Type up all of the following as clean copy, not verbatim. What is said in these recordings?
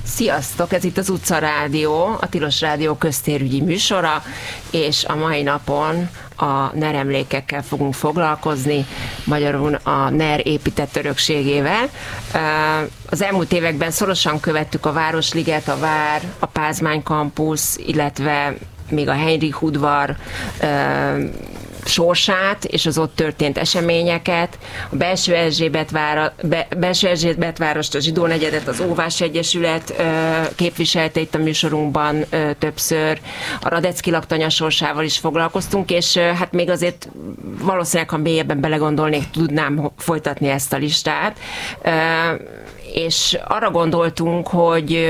Sziasztok! Ez itt az Utca Rádió, a Tilos Rádió köztérügyi műsora, és a mai napon a NER emlékekkel fogunk foglalkozni, magyarul a NER épített örökségével. Az elmúlt években szorosan követtük a Városliget, a Vár, a Pázmány Campus, illetve még a Heinrich udvar sorsát és az ott történt eseményeket, a Belső Erzsébetvárost, a Zsidó negyedet, az Óvás Egyesület képviselte itt a műsorunkban többször, a Radecki laktanya sorsával is foglalkoztunk, és hát még azért valószínűleg, ha mélyebben belegondolnék, tudnám folytatni ezt a listát. És arra gondoltunk, hogy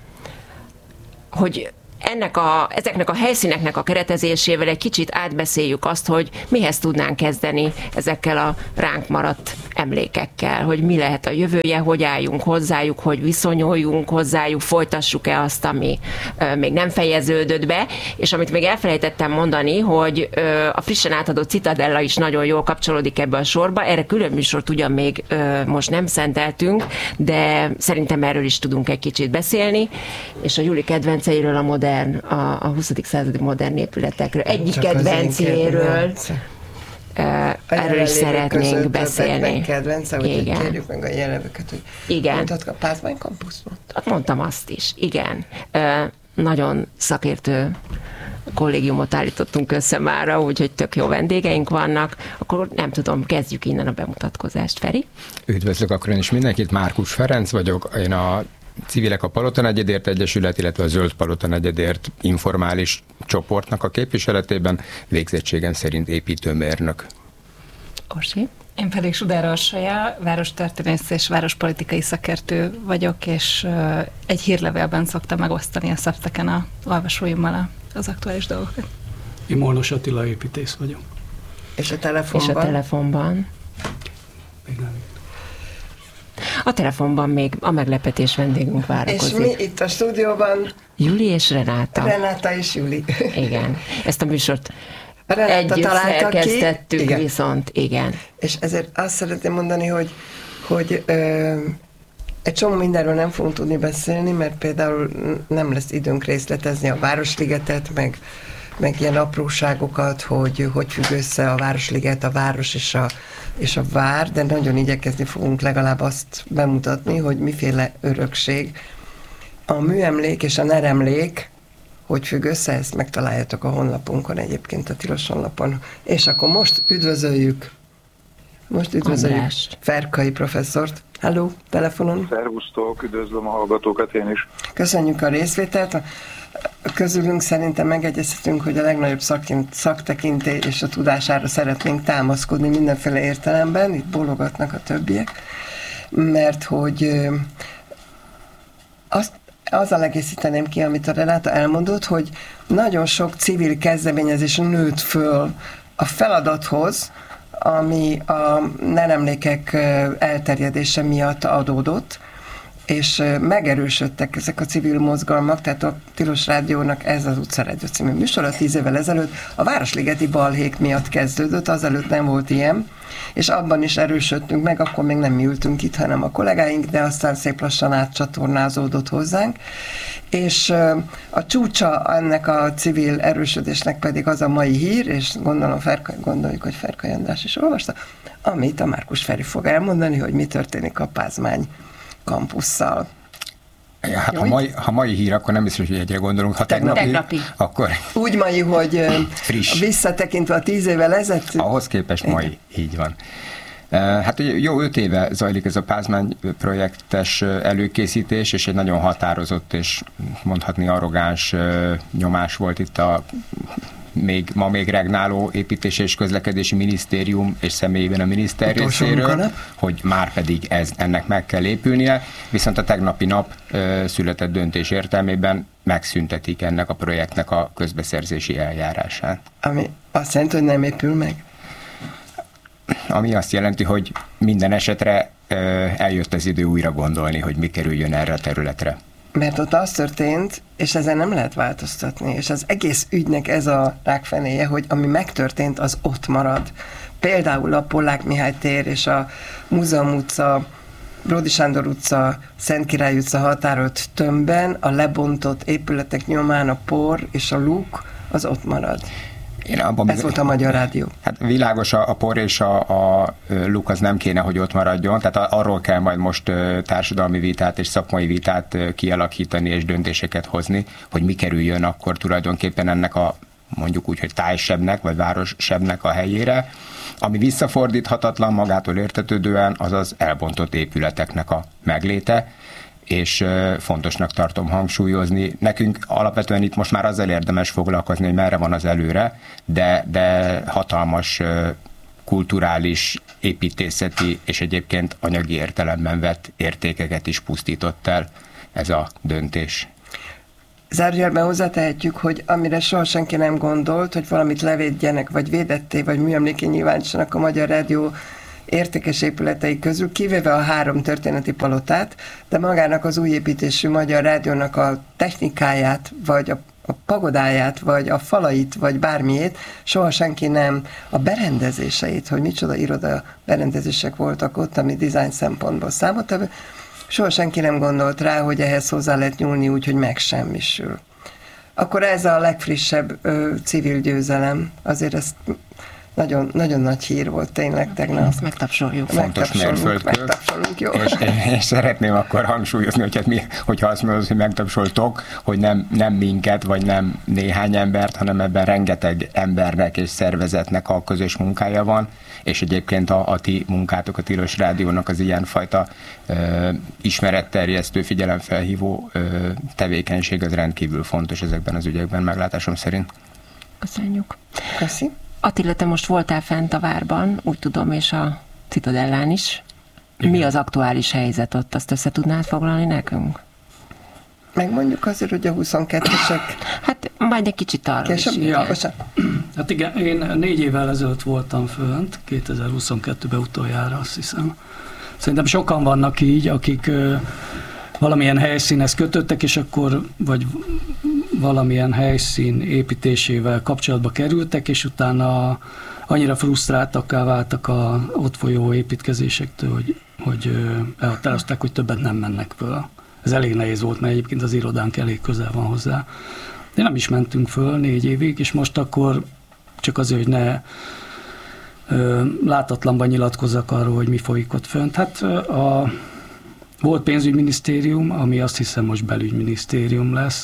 ezeknek a helyszíneknek a keretezésével egy kicsit átbeszéljük azt, hogy mihez tudnánk kezdeni ezekkel a ránk maradt emlékekkel, hogy mi lehet a jövője, hogy álljunk hozzájuk, hogy viszonyuljunk hozzájuk, folytassuk-e azt, ami még nem fejeződött be, és amit még elfelejtettem mondani, hogy a frissen átadott Citadella is nagyon jól kapcsolódik ebbe a sorba, erre külön műsort ugyan még most nem szenteltünk, de szerintem erről is tudunk egy kicsit beszélni, és a Júli kedvenceiről, a 20. századi modern épületekről, egyik kedvencéről, erről is szeretnénk beszélni. Kedvence, hogy kérjük meg a jelevőket, hogy igen. Mondtad a Pázmány Campust? Mondtam azt is, igen. Nagyon szakértő kollégiumot állítottunk össze mára, úgyhogy tök jó vendégeink vannak. Akkor nem tudom, kezdjük innen a bemutatkozást. Feri? Üdvözlök akkor én is mindenkit, Márkus Ferenc vagyok, én a Civilek a Palota negyedért Egyesület, illetve a Zöld Palota negyedért informális csoportnak a képviseletében, végzettségem szerint építőmérnök. Orsi? Én pedig Sudár Orsolya, várostörténész és várospolitikai szakértő vagyok, és egy hírlevélben szoktam megosztani a Substacken a olvasóimmal az aktuális dolgokat. Én Molnos Attila építész vagyok. És a telefonban? És a telefonban? Még nem. A telefonban még a meglepetés vendégünk várakozik. És mi itt a stúdióban? Júli és Renáta. Renáta és Júli. Igen. Ezt a műsort Renáta együtt szerkesztettük, igen. Viszont igen. És ezért azt szeretném mondani, hogy egy csomó mindenről nem fogunk tudni beszélni, mert például nem lesz időnk részletezni a Városligetet, meg ilyen apróságokat, hogy függ össze a Városliget, a város és a vár, de nagyon igyekezni fogunk legalább azt bemutatni, hogy miféle örökség. A műemlék és a neremlék, hogy függ össze, ezt megtaláljátok a honlapunkon egyébként, a Tilos honlapon. És akkor most üdvözöljük Andrást. Ferkai professzort. Halló, telefonon. Szervusztok, üdvözlöm a hallgatókat én is. Köszönjük a részvételt. Közülünk szerintem megegyezhetünk, hogy a legnagyobb szaktekintély és a tudására szeretnénk támaszkodni mindenféle értelemben, itt bólogatnak a többiek, mert hogy azzal egészíteném ki, amit a Renáta elmondott, hogy nagyon sok civil kezdeményezés nőtt föl a feladathoz, ami a neremlékek elterjedése miatt adódott, és megerősödtek ezek a civil mozgalmak, tehát a Tilos Rádiónak ez az Utca Rádió című műsora 10 évvel ezelőtt a Városligeti balhék miatt kezdődött, azelőtt nem volt ilyen, és abban is erősödtünk meg, akkor még nem mi ültünk itt, hanem a kollégáink, de aztán szép lassan átcsatornázódott hozzánk, és a csúcsa ennek a civil erősödésnek pedig az a mai hír, és gondoljuk, hogy Ferkai András is olvasta, amit a Márkus Feri fog elmondani, hogy mi történik a Pázmány Campusszal. Hát ha mai hír, akkor nem biztos, hogy egyre gondolunk. Ha tegnapi. Akkor úgy mai, hogy friss. Visszatekintve a 10 évvel ezelőtt. Ahhoz képest mai, így van. Hát ugye jó 5 éve zajlik ez a Pázmány projektes előkészítés, és egy nagyon határozott és mondhatni arrogáns nyomás volt itt a ma még regnáló építési és közlekedési minisztérium és személyében a miniszter részéről, hogy már pedig ennek meg kell épülnie, viszont a tegnapi nap született döntés értelmében megszüntetik ennek a projektnek a közbeszerzési eljárását. Ami azt jelenti, hogy nem épül meg? Ami azt jelenti, hogy minden esetre eljött az idő újra gondolni, hogy mi kerüljön erre a területre. Mert ott az történt, és ezen nem lehet változtatni, és az egész ügynek ez a rákfenéje, hogy ami megtörtént, az ott marad. Például a Pollák Mihály tér és a Múzeum utca Bródi Sándor utca, Szent Király utca határolt tömbben a lebontott épületek nyomán a por és a luk az ott marad. Ez volt a Magyar Rádió. Hát világos, a por és a luk az nem kéne, hogy ott maradjon, tehát arról kell majd most társadalmi vitát és szakmai vitát kialakítani és döntéseket hozni, hogy mi kerüljön akkor tulajdonképpen ennek a mondjuk úgy, hogy tájsebnek vagy várossebnek a helyére, ami visszafordíthatatlan magától értetődően, az az elbontott épületeknek a megléte, és fontosnak tartom hangsúlyozni. Nekünk alapvetően itt most már azzal érdemes foglalkozni, hogy merre van az előre, de hatalmas kulturális, építészeti és egyébként anyagi értelemben vett értékeket is pusztított el ez a döntés. Zárójelben hozzátehetjük, hogy amire soha senki nem gondolt, hogy valamit levédjenek, vagy védetté, vagy műemléké nyilvánítsanak a Magyar Rádió értékes épületei közül, kivéve a 3 történeti palotát, de magának az új építésű Magyar Rádiónak a technikáját, vagy a pagodáját, vagy a falait, vagy bármiét, soha senki nem, a berendezéseit, hogy micsoda iroda berendezések voltak ott, ami design szempontból számottevő, soha senki nem gondolt rá, hogy ehhez hozzá lehet nyúlni úgy, hogy megsemmisül. Akkor ez a legfrissebb civil győzelem. Azért ez nagyon, nagyon nagy hír volt tényleg tegnap. Ezt megtapsoljuk. Fontos mérföldkő. Jó. És szeretném akkor hangsúlyozni, hogyha azt mondod, hogy megtapsoltok, hogy nem minket, vagy nem néhány embert, hanem ebben rengeteg embernek és szervezetnek a közös munkája van, és egyébként a ti munkátok, a Tilos Rádiónak az ilyenfajta ismeretterjesztő, figyelemfelhívó tevékenység az rendkívül fontos ezekben az ügyekben, meglátásom szerint. Köszönjük. Köszi. Attila, te most voltál fent a várban, úgy tudom, és a Citadellán is. Igen. Mi az aktuális helyzet ott? Azt össze tudnád foglalni nekünk? Megmondjuk azért, hogy a 22-esek... Hát majd egy kicsit arra is. Ja. Hát igen, én 4 évvel ezelőtt voltam fönt, 2022-ben utoljára, azt hiszem. Szerintem sokan vannak így, akik valamilyen helyszínhez kötöttek, és akkor vagy valamilyen helyszín építésével kapcsolatba kerültek, és utána annyira frusztráltakká váltak a ott folyó építkezésektől, hogy elhatározták, hogy többet nem mennek föl. Ez elég nehéz volt, mert egyébként az irodánk elég közel van hozzá. De nem is mentünk föl 4 évig, és most akkor csak azért, hogy ne látatlanban nyilatkozzak arról, hogy mi folyik ott fönt. Hát volt pénzügyminisztérium, ami azt hiszem most belügyminisztérium lesz,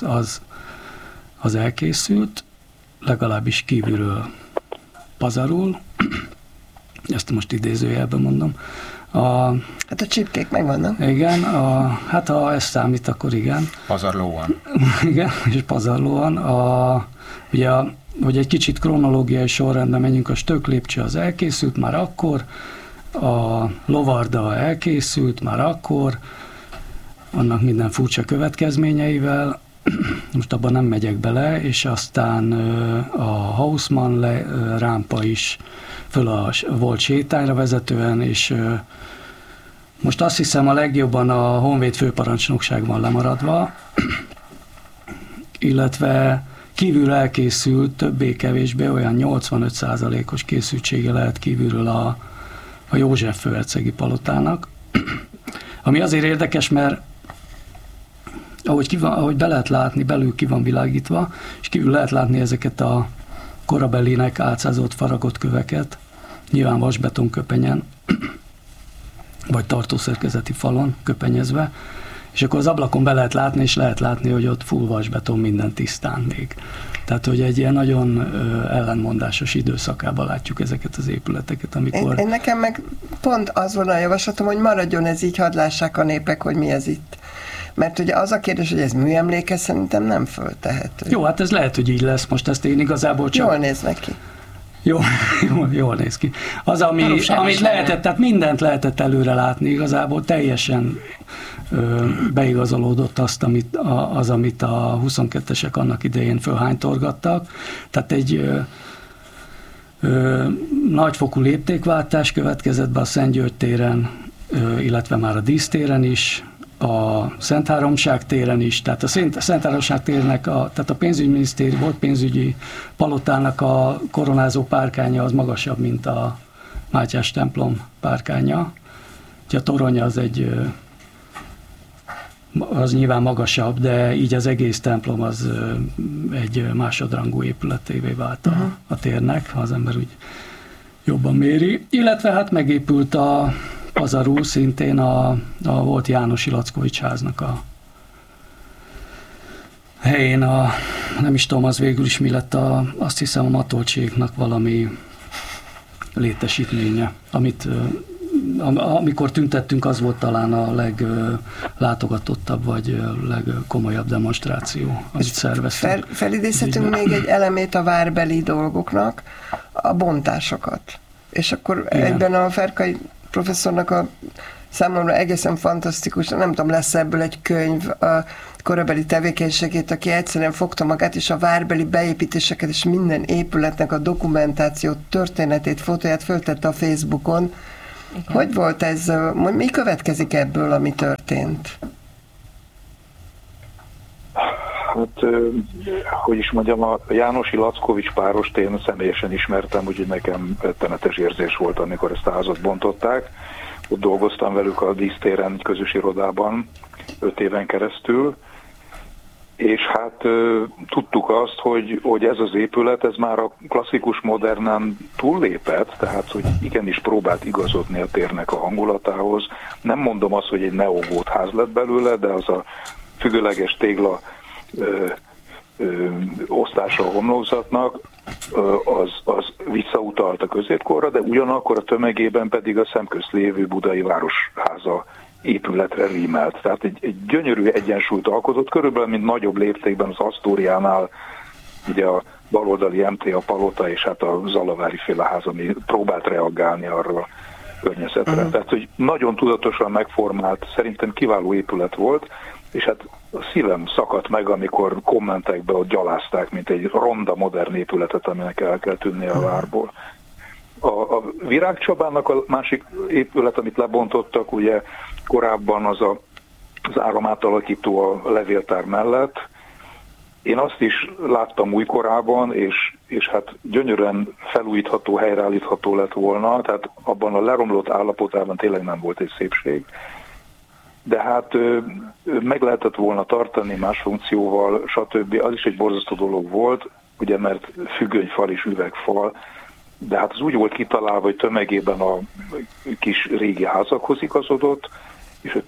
az elkészült, legalábbis kívülről pazarul, ezt most idézőjelben mondom. Hát a csipkék megvannak. Igen, hát ha ez számít, akkor igen. Pazarlóan. Igen, és pazarlóan. Ugye, hogy egy kicsit kronológiai sorrendben menjünk, a Stöcklépcső az elkészült már akkor, a Lovarda elkészült már akkor, annak minden furcsa következményeivel, most abban nem megyek bele, és aztán a Haussmann rámpa is föl volt sétányra vezetően, és most azt hiszem a legjobban a Honvéd főparancsnokság van lemaradva, illetve kívül elkészült többé-kevésbé olyan 85%-os készültsége lehet kívülről a József főhercegi palotának, ami azért érdekes, mert ahogy be lehet látni, belül ki van világítva, és kívül lehet látni ezeket a korabelinek átszázott faragott köveket, nyilván vasbeton köpenyen, vagy tartószerkezeti falon köpenyezve, és akkor az ablakon be lehet látni, és lehet látni, hogy ott full vasbeton, minden tisztán még. Tehát, hogy egy ilyen nagyon ellenmondásos időszakában látjuk ezeket az épületeket, amikor... Én nekem meg pont az volna a javaslatom, hogy maradjon ez így, hadd lássák a népek, hogy mi ez itt. Mert ugye az a kérdés, hogy ez műemléke, szerintem nem föltehető. Jó, hát ez lehet, hogy így lesz. Most ezt én igazából csak... Jól néz neki. Jól néz ki. Az, amit lehetett, tehát mindent lehetett előre látni, igazából teljesen beigazolódott amit a 22-esek annak idején fölhánytorgattak. Tehát egy nagyfokú léptékváltás következett be a Szentgyörgy téren, illetve már a Dísztéren is, a Szentháromság téren is, tehát a Szentháromság térnek, tehát a pénzügyminisztérium volt pénzügyi palotának a koronázó párkánya az magasabb, mint a Mátyás templom párkánya, a torony az nyilván magasabb, de így az egész templom az egy másodrangú épületévé vált a térnek, ha az ember úgy jobban méri. Illetve hát megépült a Pazarú, szintén a volt Jánosi Lackovics háznak a helyén, nem is tudom, az végül is mi lett, azt hiszem a Matolcséknak valami létesítménye, amikor tüntettünk, az volt talán a leglátogatottabb, vagy legkomolyabb demonstráció, amit szerveztünk. Felidézhetünk még egy elemét a várbeli dolgoknak, a bontásokat. És akkor igen. Egyben a Ferkai professzornak a számomra egészen fantasztikus, nem tudom, lesz ebből egy könyv, a korabeli tevékenységét, aki egyszerűen fogta magát, és a várbeli beépítéseket, és minden épületnek a dokumentációt, történetét, fotóját föltette a Facebookon. Igen. Hogy volt ez? Mi következik ebből, ami történt? Hát, hogy is mondjam, a Jánosi Lackovics párost én személyesen ismertem, úgyhogy nekem rettenetes érzés volt, amikor ezt a házat bontották. Ott dolgoztam velük a dísztéren közös irodában 5 éven keresztül, és hát tudtuk azt, hogy ez az épület, ez már a klasszikus modernen túllépett, tehát hogy igenis próbált igazodni a térnek a hangulatához. Nem mondom azt, hogy egy neogót ház lett belőle, de az a függőleges tégla osztása a homlokzatnak, az visszautalt a középkorra, de ugyanakkor a tömegében pedig a szemközt lévő budai városháza épületre rímelt. Tehát egy gyönyörű egyensúlyt alkotott, körülbelül mint nagyobb léptékben az Asztóriánál, ugye a baloldali MTA palota és hát a Zalavári féle ház, ami próbált reagálni arra a környezetre. Tehát, hogy nagyon tudatosan megformált, szerintem kiváló épület volt, és hát a szívem szakadt meg, amikor kommentekbe ott gyalázták, mint egy ronda modern épületet, aminek el kell tűnnie a várból. A Virág Csabának a másik épület, amit lebontottak, ugye korábban az áramátalakító a levéltár mellett. Én azt is láttam újkorában, és hát gyönyörűen felújítható, helyreállítható lett volna, tehát abban a leromlott állapotában tényleg nem volt egy szépség. De hát meg lehetett volna tartani más funkcióval, stb. Az is egy borzasztó dolog volt, ugye mert függönyfal és üvegfal, de hát az úgy volt kitalálva, hogy tömegében a kis régi házakhoz igazodott, és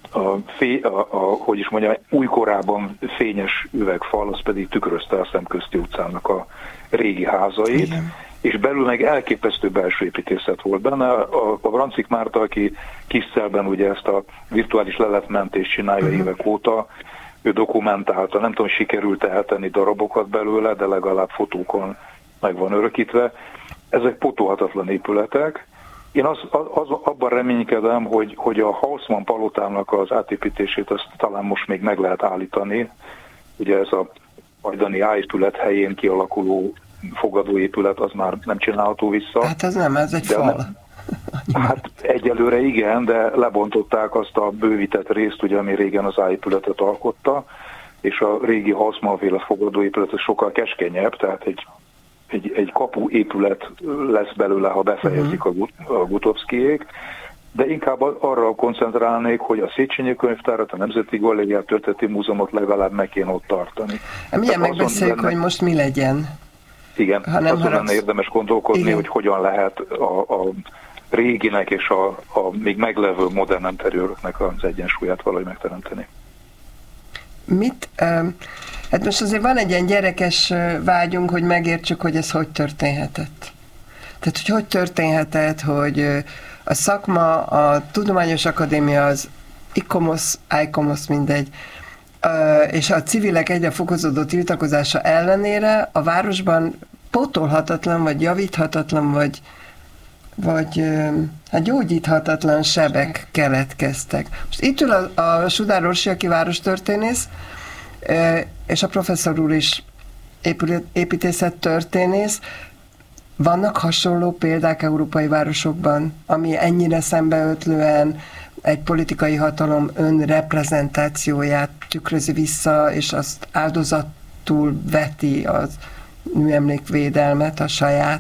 hogy is mondjam, újkorában fényes üvegfal, az pedig tükrözte a Szemközti utcának a régi házait. Igen. És belül meg elképesztő belső építészet volt benne. A Vrancik Márta, aki Kiszelben ugye ezt a virtuális leletmentést csinálja évek óta, ő dokumentálta, nem tudom, sikerült eltenni darabokat belőle, de legalább fotókon meg van örökítve. Ezek pótolhatatlan épületek. Én abban reménykedem, hogy a Haussmann palotának az átépítését azt talán most még meg lehet állítani. Ugye ez a majdani A-épület helyén kialakuló fogadóépület, az már nem csinálható vissza. Hát ez nem, ez egy fal. Hát egyelőre igen, de lebontották azt a bővített részt, ugye, ami régen az A-épületet alkotta, és a régi Haussmann-féle fogadóépület sokkal keskenyebb, tehát egy kapu épület lesz belőle, ha befejezik a Gutovszkijék, de inkább arra koncentrálnék, hogy a Széchenyi Könyvtárat, a Nemzeti Galériát, Történeti Múzeumot legalább meg kéne ott tartani. Milyen megbeszéljük, hogy most mi legyen? Igen, azon lenne érdemes gondolkodni, igen, hogy hogyan lehet a réginek és a még meglevő modern interiőröknek az egyensúlyát valahogy megteremteni. Hát most azért van egy ilyen gyerekes vágyunk, hogy megértsük, hogy ez hogy történhetett. Tehát, hogy történhetett, hogy a szakma, a Tudományos Akadémia, az ICOMOS, mindegy, és a civilek egyre fokozódó tiltakozása ellenére a városban pótolhatatlan, vagy javíthatatlan, vagy hát gyógyíthatatlan sebek keletkeztek. Most itt ül a Sudár Orsi, aki várostörténész, és a professzor úr is építészettörténész. Vannak hasonló példák európai városokban, ami ennyire szembeötlően egy politikai hatalom önreprezentációját tükrözi vissza, és azt áldozatul veti az műemlékvédelmet a saját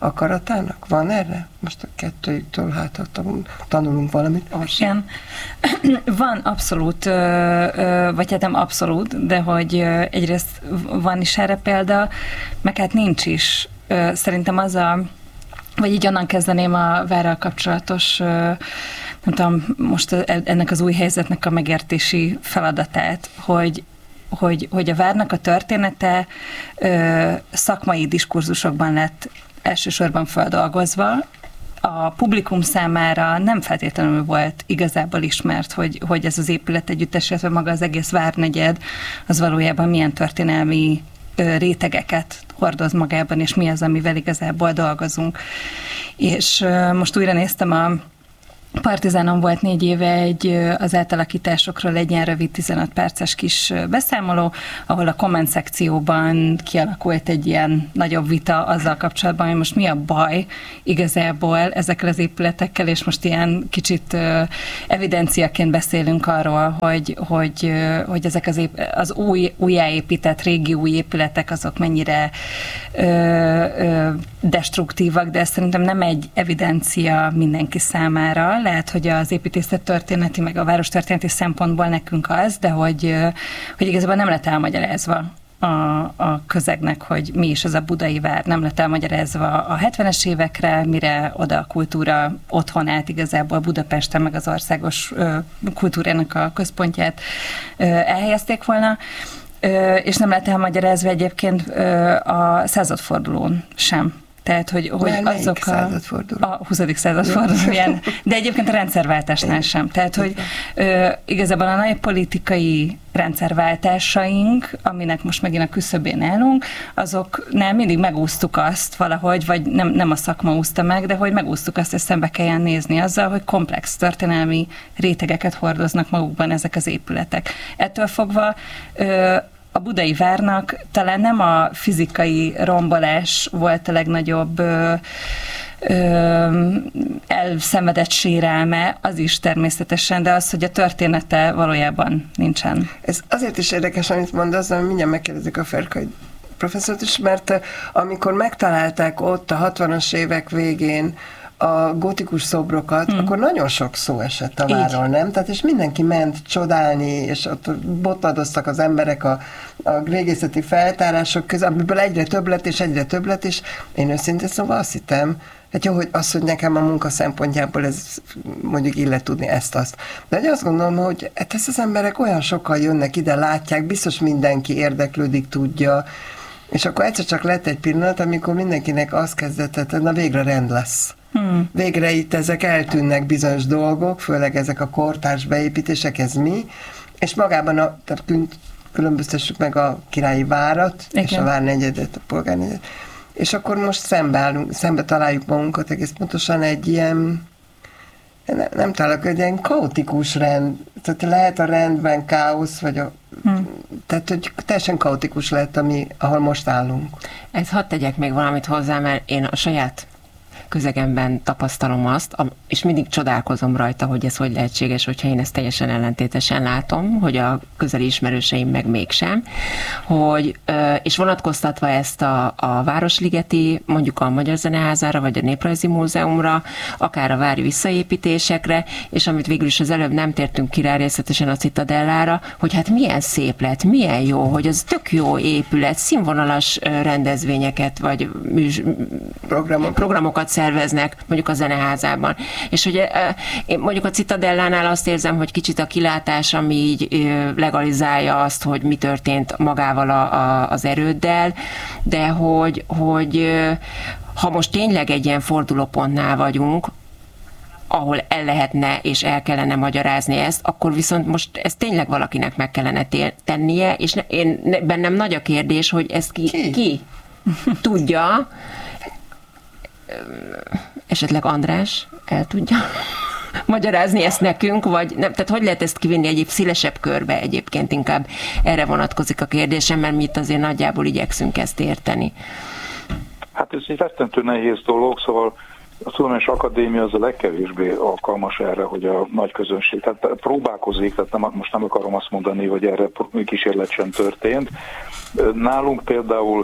akaratának? Van erre? Most a kettőjüktől tanulunk valamit. Igen. Van abszolút, vagy hát nem abszolút, de hogy egyrészt van is erre példa, meg hát nincs is. Szerintem vagy így onnan kezdeném a várral kapcsolatos, nem tudom, most ennek az új helyzetnek a megértési feladatát, hogy a várnak a története szakmai diskurzusokban lett elsősorban feldolgozva. A publikum számára nem feltétlenül volt igazából ismert, hogy ez az épületegyüttes, illetve maga az egész várnegyed, az valójában milyen történelmi rétegeket hordoz magában, és mi az, amivel igazából dolgozunk. És most újra néztem, a Partizánon volt 4 éve az átalakításokról egy ilyen rövid 15 perces kis beszámoló, ahol a komment szekcióban kialakult egy ilyen nagyobb vita azzal kapcsolatban, hogy most mi a baj igazából ezekkel az épületekkel, és most ilyen kicsit evidenciaként beszélünk arról, hogy ezek az újjáépített régi új épületek azok mennyire destruktívak, de ez szerintem nem egy evidencia mindenki számára. Lehet, hogy az építészettörténeti, meg a várostörténeti szempontból nekünk az, de hogy igazából nem lett elmagyarázva a közegnek, hogy mi is az a budai vár, nem lett elmagyarázva a 70-es évekre, mire oda a kultúra otthon állt igazából Budapesten, meg az országos kultúrának a központját elhelyezték volna, és nem lett elmagyarázva egyébként a századfordulón sem. Tehát, hogy azok a 20. századfordulóján, de egyébként a rendszerváltásnál sem. Tehát, hogy igazából a nagy politikai rendszerváltásaink, aminek most megint a küszöbén állunk, azoknál mindig megúsztuk azt valahogy, vagy nem a szakma úszta meg, de hogy megúsztuk azt, hogy szembe kelljen nézni azzal, hogy komplex történelmi rétegeket hordoznak magukban ezek az épületek. Ettől fogva a budai várnak talán nem a fizikai rombolás volt a legnagyobb elszenvedett sérelme, az is természetesen, de az, hogy a története valójában nincsen. Ez azért is érdekes, amit mondasz, mert mindjárt megkérdezik a Ferkai professzort is, mert amikor megtalálták ott a 60-as évek végén a gótikus szobrokat, akkor nagyon sok szó esett a várról, nem? Tehát és mindenki ment csodálni, és ott botladoztak az emberek a régészeti feltárások között, amiből egyre több lett, és én őszintén szóval azt hittem, hát jó, hogy az, hogy nekem a munka szempontjából ez mondjuk illet tudni ezt-azt. De azt gondolom, hogy ezt az emberek olyan sokkal jönnek ide, látják, biztos mindenki érdeklődik, tudja, és akkor egyszer csak lett egy pillanat, amikor mindenkinek azt kezdett, na végre rend lesz. Végre itt ezek eltűnnek bizonyos dolgok, főleg ezek a kortárs beépítések, ez mi, és magában tehát különböztessük meg a királyi várat, igen, és a várnegyedet, a polgárnegyedet. És akkor most szembe találjuk magunkat egész pontosan egy ilyen, nem találok, egy ilyen kaotikus rend, tehát lehet a rendben káosz, vagy tehát, hogy teljesen kaotikus lett, ahol most állunk. Ez hadd tegyek még valamit hozzá, mert én a saját közegemben tapasztalom azt, és mindig csodálkozom rajta, hogy ez hogy lehetséges, hogyha én ezt teljesen ellentétesen látom, hogy a közeli ismerőseim meg mégsem, hogy, és vonatkoztatva ezt a Városligeti, mondjuk a Magyar Zeneházára, vagy a Néprajzi Múzeumra, akár a vári visszaépítésekre, és amit végül is az előbb nem tértünk ki rá részletesen a Citadellára, hogy hát milyen szép lett, milyen jó, hogy az tök jó épület, színvonalas rendezvényeket, vagy programokat szerveznek, mondjuk a Zeneházában. És hogy mondjuk a Citadellánál azt érzem, hogy kicsit a kilátás, ami így legalizálja azt, hogy mi történt magával az erőddel, de hogy ha most tényleg egy ilyen fordulópontnál vagyunk, ahol el lehetne és el kellene magyarázni ezt, akkor viszont most ezt tényleg valakinek meg kellene tennie, és bennem nagy a kérdés, hogy ezt ki tudja, esetleg András el tudja magyarázni ezt nekünk, vagy nem, tehát hogy lehet ezt kivinni egy szélesebb körbe egyébként, inkább erre vonatkozik a kérdésem, mert mi itt azért nagyjából igyekszünk ezt érteni. Hát ez egy rettentő nehéz dolog, szóval a Tudományos Akadémia az a legkevésbé alkalmas erre, hogy a nagy közönség, tehát próbálkozik, tehát most nem akarom azt mondani, hogy erre kísérlet sem történt. Nálunk például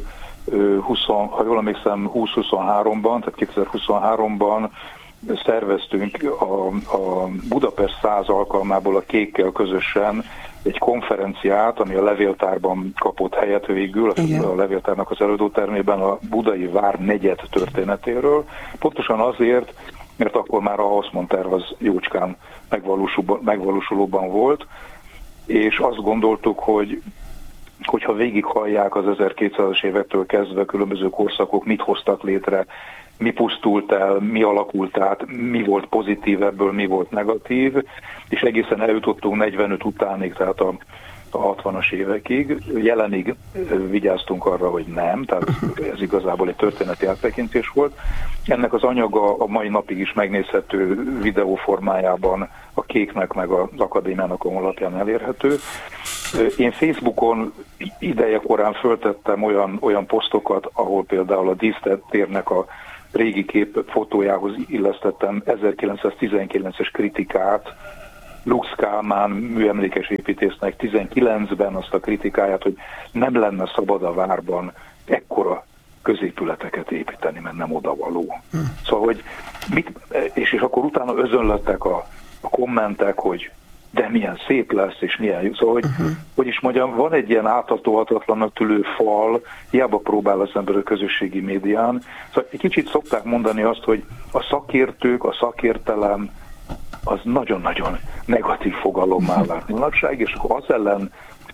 ha jól emlékszem, 2023-ban, tehát 2023-ban szerveztünk a Budapest 100 alkalmából a Kékkel közösen egy konferenciát, ami a Levéltárban kapott helyet végül, a Levéltárnak az előadótermében a budai vár negyed történetéről. Pontosan azért, mert akkor már a Hausmann-terv az jócskán megvalósulóban volt, és azt gondoltuk, hogyha végighallják az 1200-as évektől kezdve különböző korszakok mit hoztak létre, mi pusztult el, mi alakult át, mi volt pozitív ebből, mi volt negatív, és egészen eljutottunk 45 utánig, tehát a 60-as évekig. Jelenig vigyáztunk arra, hogy nem, tehát ez igazából egy történeti áttekintés volt. Ennek az anyaga a mai napig is megnézhető videó formájában a Kéknek meg az Akadémiának a honlapján elérhető. Én Facebookon ideje korán föltettem olyan posztokat, ahol például a dísztérnek a régi kép fotójához illesztettem 1919-es kritikát, Lux Kálmán műemlékes építésznek 19-ben azt a kritikáját, hogy nem lenne szabad a várban ekkora középületeket építeni, mert nem odavaló. Szóval, hogy és akkor utána özönlettek a kommentek, hogy de milyen szép lesz, és milyen jó. Szóval, hogy is mondjam, van egy ilyen áthatóhatatlannak tűnő fal, hiába próbál az ember a közösségi médián. Szóval egy kicsit szokták mondani azt, hogy a szakértők, a szakértelem az nagyon-nagyon negatív fogalommá vált manapság, és akkor az ellen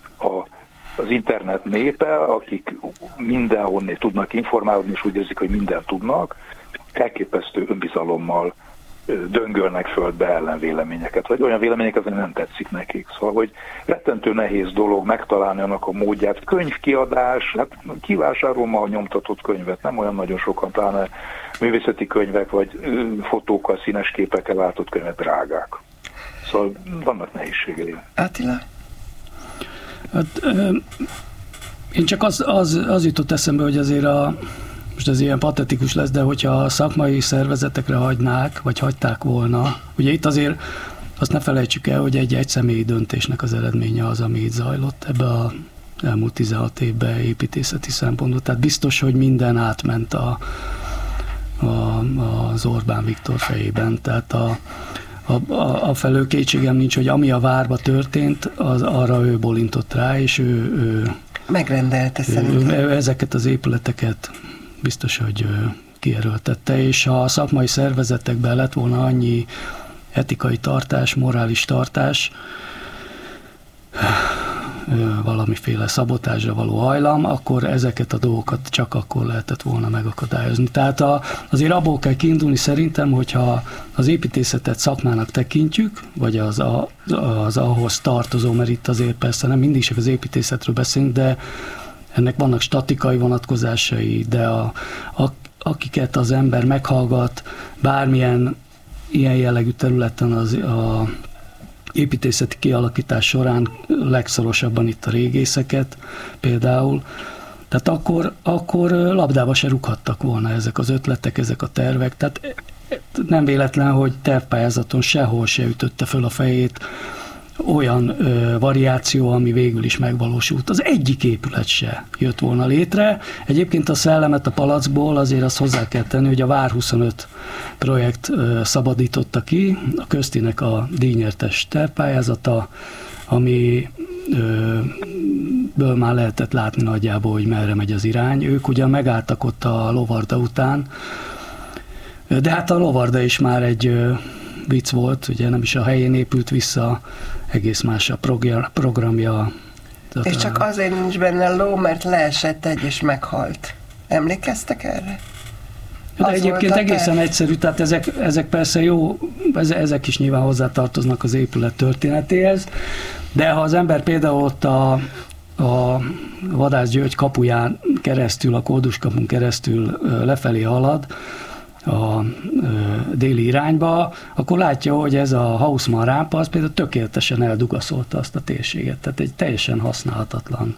az internet népe, akik mindenhonnét tudnak informálódni, és úgy érzik, hogy mindent tudnak, elképesztő önbizalommal döngölnek földbe ellenvéleményeket, vagy olyan véleményeket, ami nem tetszik nekik. Szóval, hogy rettentő nehéz dolog megtalálni annak a módját. Könyvkiadás, hát kivásárolom ma a nyomtatott könyvet, nem olyan nagyon sokan, pláne művészeti könyvek, vagy fotókkal, színes képekkel váltott könyvek drágák. Szóval vannak nehézségei. Attila? Hát, én csak az jutott eszembe, hogy azért most ez ilyen patetikus lesz, de hogyha a szakmai szervezetekre hagynák, vagy hagyták volna, ugye itt azért azt ne felejtsük el, hogy egy személyi döntésnek az eredménye az, ami itt zajlott ebbe az elmúlt 16 évben építészeti szempontból. Tehát biztos, hogy minden átment az Orbán Viktor fejében. Tehát a felől kétségem nincs, hogy ami a várba történt, arra ő bólintott rá, és ő megrendelte szerintem. Ezeket az épületeket biztos, hogy kierőltette, és ha a szakmai szervezetekben lett volna annyi etikai tartás, morális tartás, valamiféle szabotázsra való hajlam, akkor ezeket a dolgokat csak akkor lehetett volna megakadályozni. Tehát azért abból kell kiindulni szerintem, hogyha az építészetet szakmának tekintjük, vagy az ahhoz tartozó, mert itt azért persze nem mindig csak az építészetről beszélünk, de ennek vannak statikai vonatkozásai, de akiket az ember meghallgat bármilyen ilyen jellegű területen a építészeti kialakítás során, legszorosabban itt a régészeket például, tehát akkor labdába se rúghattak volna ezek az ötletek, ezek a tervek, tehát nem véletlen, hogy tervpályázaton sehol se ütötte föl a fejét olyan variáció, ami végül is megvalósult. Az egyik épület se jött volna létre. Egyébként a szellemet a palacból azért azt hozzá kell tenni, hogy a Vár 25 projekt szabadította ki, a Köztinek a díjnyertes tervpályázata, ami ből már lehetett látni nagyjából, hogy merre megy az irány. Ők ugyan megálltak ott a Lovarda után, de hát a Lovarda is már egy vicc volt, ugye nem is a helyén épült vissza, egész más a programja. És csak azért nincs benne ló, mert leesett egy és meghalt. Emlékeztek erre? De egyébként egészen egyszerű, tehát ezek persze jó, ezek is nyilván hozzátartoznak az épület történetéhez, de ha az ember például ott a Vadász György kapuján keresztül, a Kóduskapun keresztül lefelé halad, a déli irányba, akkor látja, hogy ez a Hausmann rámpa, az például tökéletesen eldugaszolta azt a térséget. Tehát egy teljesen használhatatlan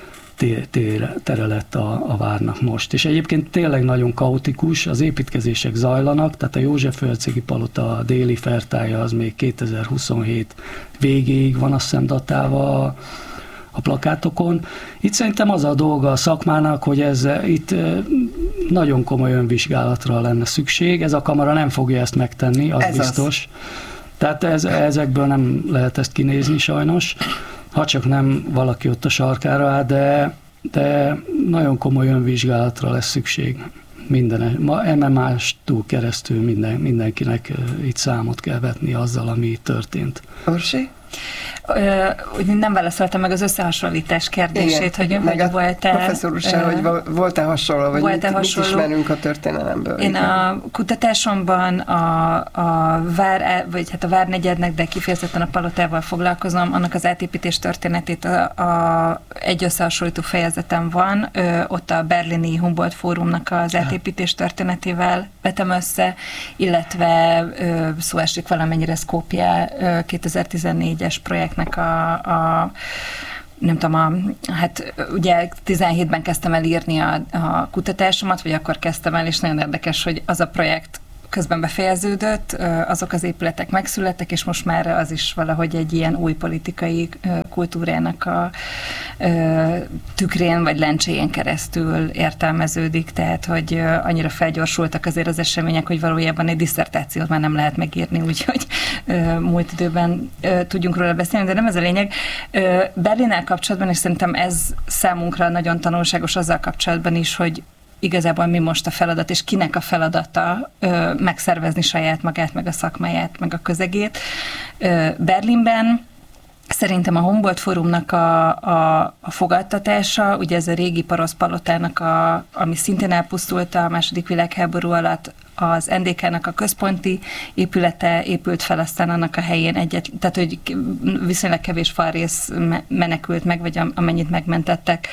tere lett a várnak most. És egyébként tényleg nagyon kaotikus, az építkezések zajlanak, tehát a József-hercegi palota déli fertája az még 2027 végéig van azt hiszem datálva a plakátokon. Itt szerintem az a dolga a szakmának, hogy itt nagyon komoly önvizsgálatra lenne szükség. Ez a kamara nem fogja ezt megtenni, az biztos. Tehát ezekből nem lehet ezt kinézni sajnos, ha csak nem valaki ott a sarkára áll, de nagyon komoly önvizsgálatra lesz szükség. MMA-stól keresztül mindenkinek itt számot kell vetni azzal, ami történt. Orsi? Nem válaszoltam meg az összehasonlítás kérdését, igen, hogy volt-e... Professzor úr se, hogy volt-e hasonló, vagy mit ismerünk a történelemből. Én a kutatásomban a Várnegyednek, de kifejezetten a Palotával foglalkozom, annak az átépítés történetét egy összehasonlító fejezetem van, ott a berlini Humboldt Fórumnak az átépítés történetével vetem össze, illetve szó esik valamennyire Skopje 2014-es projektnek nem tudom, hát ugye 17-ben kezdtem el írni a kutatásomat, vagy akkor kezdtem el, és nagyon érdekes, hogy az a projekt közben befejeződött, azok az épületek megszülettek, és most már az is valahogy egy ilyen új politikai kultúrának a tükrén vagy lencséjén keresztül értelmeződik, tehát hogy annyira felgyorsultak azért az események, hogy valójában egy disszertációt már nem lehet megírni, úgyhogy múlt időben tudjunk róla beszélni, de nem ez a lényeg. Berlinnel kapcsolatban, és szerintem ez számunkra nagyon tanulságos azzal kapcsolatban is, hogy igazából mi most a feladat, és kinek a feladata megszervezni saját magát, meg a szakmáját, meg a közegét. Berlinben szerintem a Humboldt Fórumnak a fogadtatása, ugye ez a régi Porosz palotának, ami szintén elpusztult a II. Világháború alatt, az NDK-nak a központi épülete épült fel, aztán annak a helyén tehát hogy viszonylag kevés falrész menekült meg, vagy amennyit megmentettek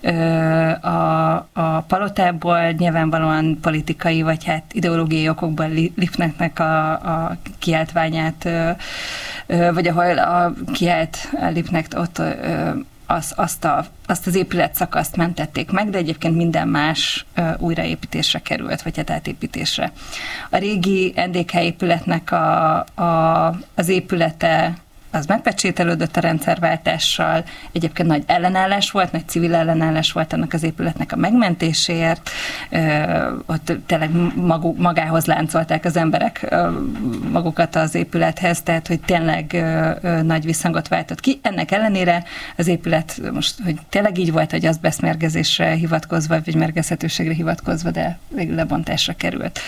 a palotából, nyilvánvalóan politikai, vagy hát ideológiai okokból Liebknechtnek a kiáltványát, vagy ahol a kiált Liebknecht ott azt az épületszakaszt mentették meg, de egyébként minden más újraépítésre került, vagy hát átépítésre. A régi NDK épületnek az épülete az megpecsételődött a rendszerváltással, egyébként nagy ellenállás volt, nagy civil ellenállás volt annak az épületnek a megmentéséért, ott tényleg magához láncolták az emberek magukat az épülethez, tehát hogy tényleg nagy visszhangot váltott ki. Ennek ellenére az épület most, hogy tényleg így volt, hogy az beszmérgezésre hivatkozva, vagy mérgezhetőségre hivatkozva, de végül lebontásra került.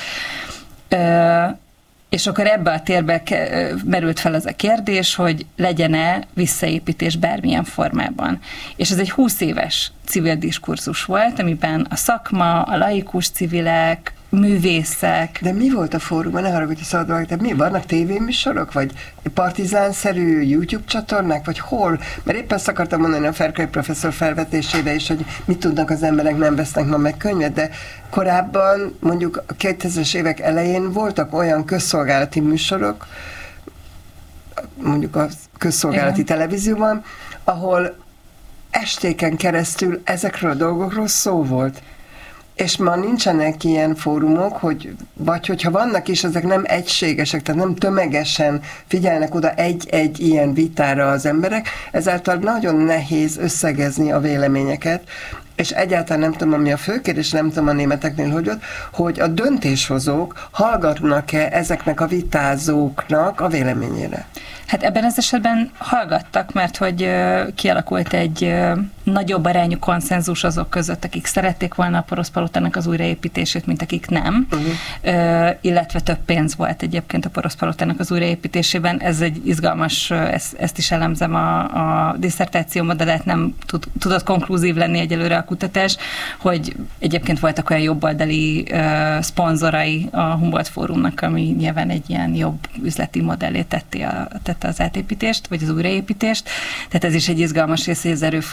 És akkor ebbe a térbe merült fel az a kérdés, hogy legyen-e visszaépítés bármilyen formában. És ez egy 20 éves civil diskurzus volt, amiben a szakma, a laikus civilek, művészek. De mi volt a fórumban? Ne haragudj, szabadulok, de mi? Vannak tévéműsorok? Vagy partizánszerű YouTube csatornák? Vagy hol? Mert éppen ezt akartam mondani a Ferkai professzor felvetésére is, hogy mit tudnak az emberek, nem vesznek ma meg könyvet, de korábban, mondjuk a 2000-es évek elején voltak olyan közszolgálati műsorok, mondjuk a közszolgálati televízióban, ahol estéken keresztül ezekről a dolgokról szó volt. És ma nincsenek ilyen fórumok, vagy hogyha vannak is, ezek nem egységesek, tehát nem tömegesen figyelnek oda egy-egy ilyen vitára az emberek, ezáltal nagyon nehéz összegezni a véleményeket, és egyáltalán nem tudom, ami a fő kérdés, nem tudom a németeknél, hogy a döntéshozók hallgatnak-e ezeknek a vitázóknak a véleményére? Hát ebben az esetben hallgattak, mert hogy kialakult egy nagyobb arányú konszenzus azok között, akik szerették volna a Porosz palotának az újraépítését, mint akik nem, illetve több pénz volt egyébként a Porosz palotának az újraépítésében. Ez egy izgalmas, ezt is elemzem a disszertációmban, de lehet nem tudott konklúzív lenni egyelőre a kutatás, hogy egyébként voltak olyan jobboldali szponzorai a Humboldt Fórumnak, ami nyilván egy ilyen jobb üzleti modellé tette az átépítést, vagy az újraépítést. Tehát ez is egy izgalmas rész, hogy az erőforrások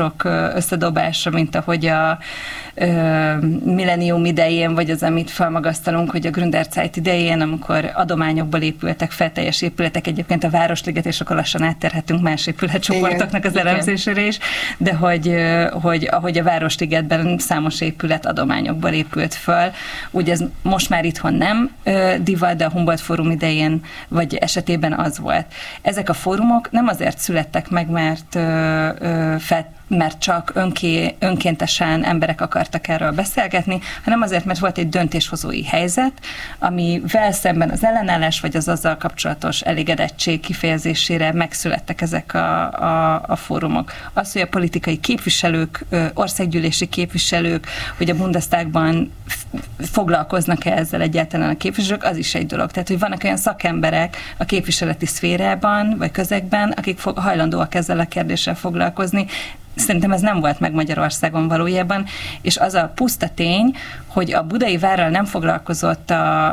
források összedobása, mint ahogy a millennium idején, vagy az, amit felmagasztalunk, hogy a Gründerzeit idején, amikor adományokból épültek fel teljes épületek, egyébként a Városliget, és akkor lassan átterhetünk más épületcsoportoknak az elemzésére is, de hogy ahogy a Városligetben számos épület adományokból épült föl, úgy ez most már itthon nem divat, de a Humboldt Fórum idején, vagy esetében az volt. Ezek a fórumok nem azért születtek meg, mert csak önkéntesen emberek akartak erről beszélgetni, hanem azért, mert volt egy döntéshozói helyzet, amivel szemben az ellenállás, vagy az azzal kapcsolatos elégedettség kifejezésére megszülettek ezek a fórumok. Az, hogy a politikai képviselők, országgyűlési képviselők, hogy a Bundestagban foglalkoznak-e ezzel egyáltalán a képviselők, az is egy dolog. Tehát, hogy vannak olyan szakemberek a képviseleti szférában, vagy közegben, akik hajlandóak ezzel a kérdéssel foglalkozni. Szerintem ez nem volt meg Magyarországon valójában, és az a puszta tény, hogy a Budai Várral nem foglalkozott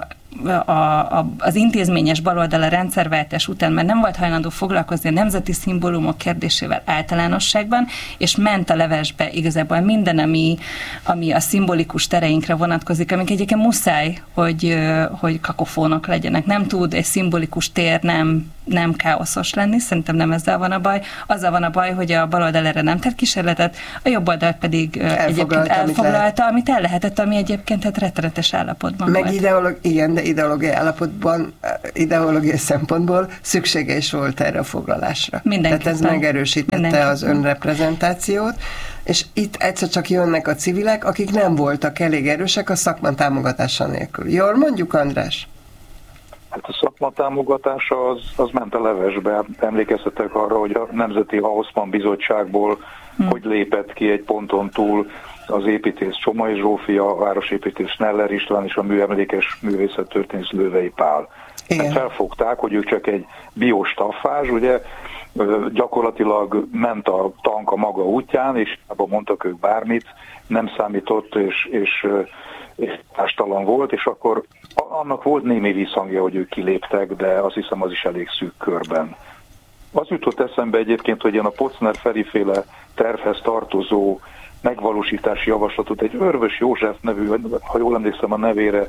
az intézményes baloldal a rendszerváltás után, mert nem volt hajlandó foglalkozni a nemzeti szimbólumok kérdésével általánosságban, és ment a levesbe igazából minden, ami a szimbolikus tereinkre vonatkozik, amik egyébként muszáj, hogy kakofónok legyenek. Nem tud egy szimbolikus tér nem káoszos lenni, szerintem nem ezzel van a baj. Azzal van a baj, hogy a baloldal erre nem tett kísérletet, a jobb oldal pedig egyébként elfoglalta, amit el lehetett, ami egyébként rettenetes állapotban meg volt. Igen, de ideológiai állapotban, ideológiai szempontból szüksége is volt erre a foglalásra. Tehát ez megerősítette az önreprezentációt, és itt egyszer csak jönnek a civilek, akik nem voltak elég erősek a szakma támogatása nélkül. Jól mondjuk, András? Hát a szakma támogatása az ment a levesbe. Emlékeztetek arra, hogy a Nemzeti Haussmann Bizottságból hogy lépett ki egy ponton túl az építész Csomai Zsófia, a városépítész Schneller István és a műemlékes művészettörténész Lővei Pál. Hát felfogták, hogy ők csak egy biostaffázs, ugye gyakorlatilag ment a tank a maga útján, és abban mondtak ők bármit, nem számított, és tástalan volt, és akkor annak volt némi visszhangja, hogy ők kiléptek, de azt hiszem az is elég szűk körben. Az jutott eszembe egyébként, hogy én a Pocner-Feri-féle tervhez tartozó megvalósítási javaslatot egy Örvös József nevű, ha jól emlékszem a nevére,